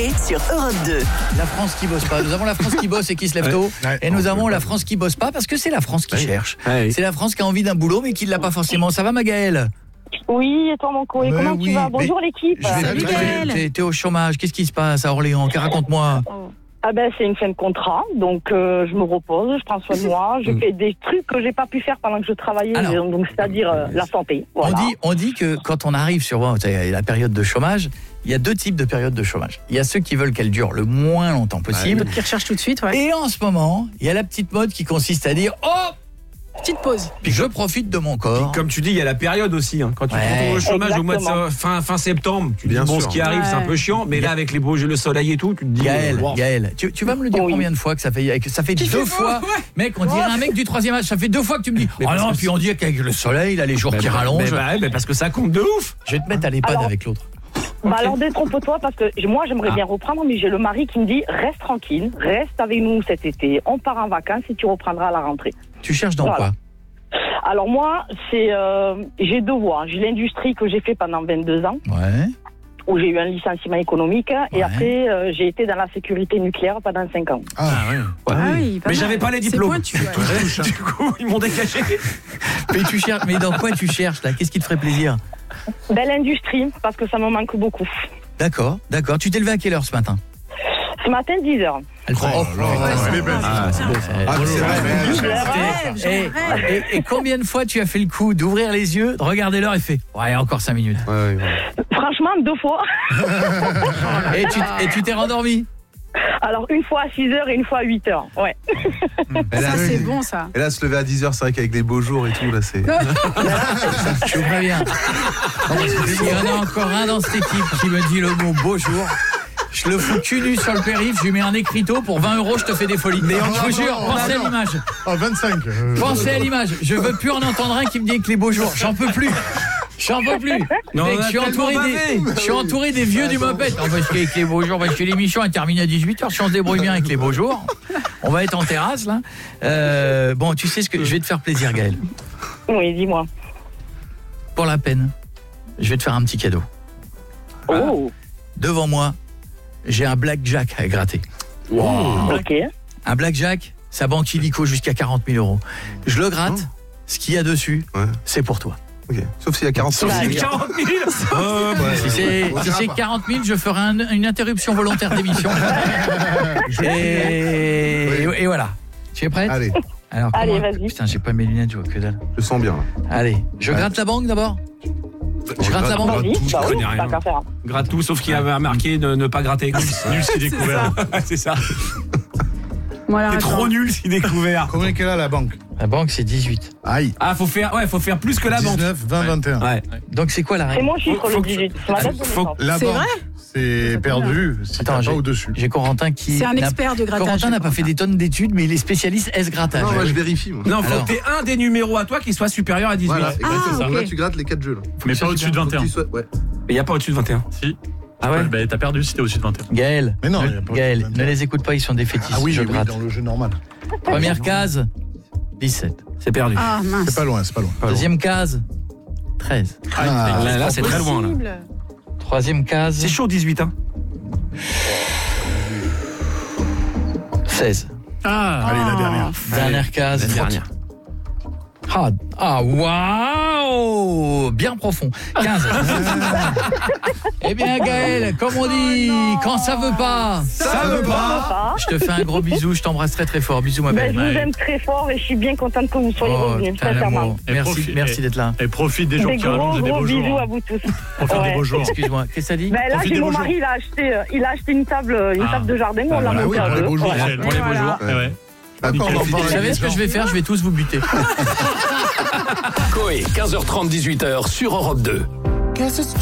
Coé sur Europe 2. La France qui bosse pas. Nous avons la France qui bosse et qui se lève tôt. Et nous avons la France qui bosse pas parce que c'est la France qui cherche. C'est la France qui a envie d'un boulot mais qui ne l'a pas forcément. Ça va, ma Gaëlle? Oui, et toi, mon Coé, comment tu vas? Bonjour, l'équipe. Salut, Gaëlle. T'es au chômage. Qu'est-ce qui se passe à Orléans? Raconte-moi. Ah ben, c'est une fin de contrat, donc je me repose, je prends soin de moi, je fais des trucs que j'ai pas pu faire pendant que je travaillais, donc c'est-à-dire la santé. Voilà. On dit que quand on arrive sur la période de chômage, il y a deux types de périodes de chômage. Il y a ceux qui veulent qu'elle dure le moins longtemps possible. Qui recherchent tout de suite, ouais. Et en ce moment, il y a la petite mode qui consiste à dire « Oh !» Petite pause. Puis je profite de mon corps. Comme tu dis, il y a la période aussi. Quand tu te retrouves au chômage au mois de fin septembre, tu dis bon, ce qui arrive, c'est un peu chiant. Mais là, avec les beaux jeux, le soleil et tout, tu te dis... Gaëlle, tu vas me le dire combien de fois que ça fait deux fois. Mec, on dirait un mec du 3e âge. Ça fait 2 fois que tu me dis « Oh non, puis on dit qu'avec le soleil, là, les jours qui rallongent. » Mais parce que ça compte de ouf. Je vais te mettre à l'EHPAD avec l'autre. Alors détrompe-toi parce que moi j'aimerais bien reprendre, mais j'ai le mari qui me dit reste tranquille, reste avec nous cet été, on part en vacances et tu reprendras à la rentrée. Tu cherches dans quoi? Alors moi, j'ai 2 voies. J'ai l'industrie que j'ai fait pendant 22 ans, où j'ai eu un licenciement économique, et après j'ai été dans la sécurité nucléaire pendant 5 ans. Mais j'avais pas les diplômes. Du coup, ils m'ont dégagé. Mais dans quoi tu cherches là? Qu'est-ce qui te ferait plaisir? L'industrie, parce que ça me manque beaucoup. D'accord. Tu t'es levé à quelle heure ce matin? Ce matin, 10h. Et combien de fois tu as fait le coup d'ouvrir les yeux, de regarder l'heure et fait encore 5 minutes? Franchement, 2 fois. Et tu t'es rendormi? Alors, une fois à 6h et une fois à 8h. Ouais. Ça, c'est bon, ça. Et là, se lever à 10h, c'est vrai qu'avec les beaux jours et tout, là, c'est... Je te préviens. Il y en a encore un dans cette équipe qui me dit le mot beau jour. Je le fous cul nu sur le périph', je lui mets un écriteau, pour 20 €, je te fais des folies. Mais je vous jure, pensez à l'image. 25. Pensez à l'image. Je veux plus en entendre un qui me dit que les beaux jours. J'en peux plus. Non, mec, je suis entouré des vieux du moped. Non, parce qu'avec les beaux jours, parce que l'émission elle termine à 18h, si on se débrouille bien avec les beaux jours, on va être en terrasse là. Bon, tu sais ce que je vais te faire plaisir, Gaëlle. Oui, dis-moi. Pour la peine, je vais te faire un petit cadeau. Oh. Devant moi, j'ai un blackjack à gratter. Wow. OK. Un blackjack, ça banque illico jusqu'à 40 000 €. Je le gratte, ce qu'il y a dessus, c'est pour toi. Okay. Sauf s'il y a 40 000. Si c'est 40 000, je ferai une interruption volontaire d'émission. Et voilà. Tu es prête? Allez. Alors, vas-y. Putain, j'ai pas mes lunettes, je vois que dalle. Je sens bien. Allez, je gratte la banque d'abord. Je gratte la banque. Vas-y, rien. Gratte tout, sauf qu'il avait marqué ne pas gratter. Nul si découvert. C'est ça. Voilà, t'es trop nul si découvert. Combien qu'elle a la banque? La banque c'est 18. Aïe. Ah, faut faire plus que la banque. 19, 20, 21. Ouais. Donc c'est quoi la règle? C'est mon chiffre, le 18. C'est ma date de naissance. La C'est banque, vrai? c'est perdu si t'as pas au-dessus. J'ai Corentin qui... C'est un expert de grattage. Corentin n'a pas fait des tonnes d'études, mais il est spécialiste S-grattage. Non, moi je vérifie. Moi. Non, faut que t'aies un des numéros à toi qui soit supérieur à 18. Voilà, exactement. ok. Là, tu grattes les 4 jeux. Là. Mais pas au-dessus de 21. Ouais. Il n'y a pas au-dessus de 21. Si. Ah ouais? Bah, t'as perdu si t'es au-dessus de 21. Gaël, Mais non, il y a pas Gaël, au-dessus de ne 21. les écoute pas, ils sont défaitistes. Ah oui, je gratte. dans le jeu normal. Première case, 17. C'est perdu. Ah, mince. C'est pas loin. Deuxième case, 13. Là, c'est très loin. Là. Troisième case, C'est chaud 18, hein. 16. Allez, la dernière. Dernière case, La dernière. Waouh, bien profond. 15. Eh bien Gaël, comme on dit, quand ça veut pas, Ça veut pas. je te fais un gros bisou, je t'embrasse très très fort. Bisous ma Ben, belle. je vous aime très fort et je suis bien contente que vous soyez revenus, putain, sincèrement. l'amour. Merci d'être là. Et profite des jours Des qui rallongent et des gros beaux bisous jours. à vous tous. Pour faire des beaux jours. Excuse-moi, qu'est-ce que ça dit? Ben là, Profite j'ai des mon beaux mari, il a acheté une table de jardin, on l'a montée à deux. beaux jours. Ouais. Pour les beaux jours. Ouais. D'accord, Vous savez ce que je vais faire? Je vais tous vous buter. Coé, 15h30, 18h sur Europe 2.